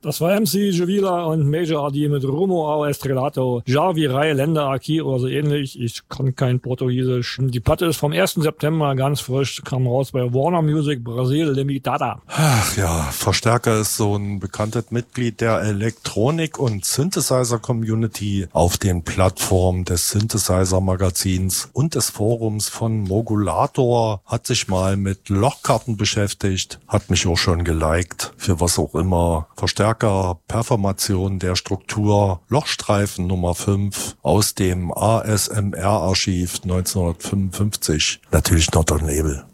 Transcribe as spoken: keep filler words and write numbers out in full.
Das war M C Juvila und Major A D mit Rumo ao Estrelato. Ja, wie Reihe Länder Aki oder so ähnlich. Ich kann kein Portugiesisch. Die Platte ist vom ersten September, ganz frisch, kam raus bei Warner Music Brasil Limitada. Ach ja, Verstärker ist so ein bekanntes Mitglied der Elektronik- und Synthesizer-Community auf den Plattformen des Synthesizer-Magazins und des Forums von Mogulator, hat sich mal mit Lochkarten beschäftigt, hat mich auch schon geliked, für was auch immer. Verstärker Performation der Struktur Lochstreifen Nummer fünf aus dem A S M R-Archiv neunzehnhundertfünfundfünfzig. Natürlich Northern Label.